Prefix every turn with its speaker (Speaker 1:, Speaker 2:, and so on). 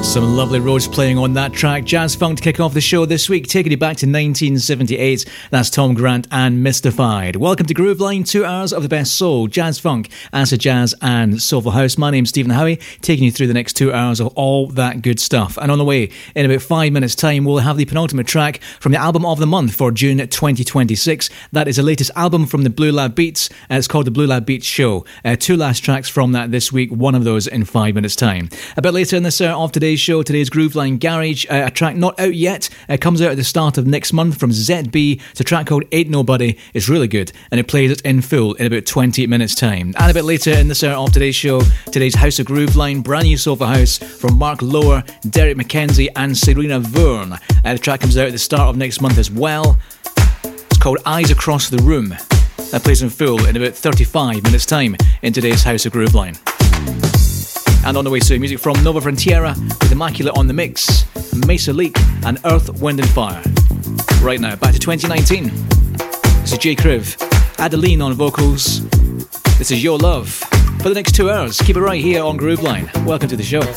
Speaker 1: Some lovely Rhodes playing on that track. Jazz funk to kick off the show this week, taking you back to 1978. That's Tom Grant and Mystified. Welcome to Grooveline, 2 hours of the best soul, jazz funk, acid jazz and soulful house. My name's Stephen Howie, taking you through the next 2 hours of all that good stuff. And on the way, in about 5 minutes time, we'll have the penultimate track from the album of the month for June 2026. That is the latest album from the Blue Lab Beats. It's called the Blue Lab Beats Show. 2 last tracks from that this week, one of those in 5 minutes time. A bit later in this of today's show, today's Grooveline Garage, a track not out yet. It comes out at the start of next month from ZB. It's a track called Ain't Nobody. It's really good, and it plays it in full in about 20 minutes time. And a bit later in this hour of today's show, today's House of Grooveline, brand new sofa house from Mark Lower, Derek McKenzie and Serena Verne. The track comes out at the start of next month as well. It's called Eyes Across the Room. That plays in full in about 35 minutes time in today's House of Grooveline. And on the way soon, music from Nova Frontiera with Immaculate on the mix, Mesa Leak and Earth, Wind and Fire. Right now, back to 2019. This is J. Kriv, Adeline on vocals. This is Your Love. For the next 2 hours, keep it right here on Grooveline. Welcome to the show.